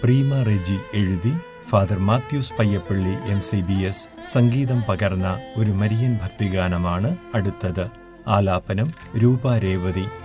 Prima Reji എഴുതി father Mathews Payyappilly MCBS സംഗീതം പകർന്ന ഒരു മരിയൻ ഭക്തിഗാനമാണ് അടുത്തത്. ആലാപനം രൂപ രേവതി.